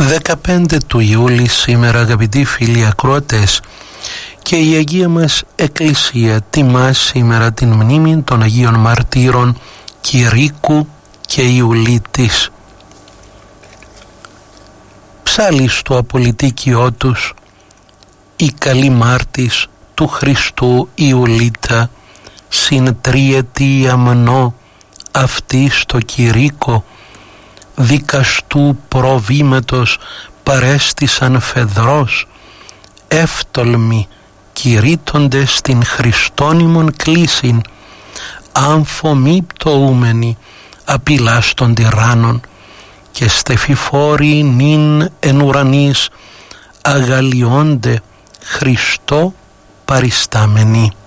15 του Ιούλη σήμερα, αγαπητοί φίλοι ακροατές, και η Αγία μας Εκκλησία τιμά σήμερα την μνήμη των Αγίων Μαρτύρων Κηρύκου και Ιουλίτης. Ψάλλει στο απολυτίκιό τους η καλή μάρτης του Χριστού Ιουλίτα, συν τριετή αμνό αυτή στο Κηρύκο, δικαστού προβήματος παρέστησαν φεδρός, εύτολμοι κηρύττοντες στην Χριστόνιμον κλήσιν, αμφωμή πτωούμενοι απειλάς των τυράννων, και στεφιφόροι νυν εν ουρανής αγαλιώνται Χριστό παριστάμενοι.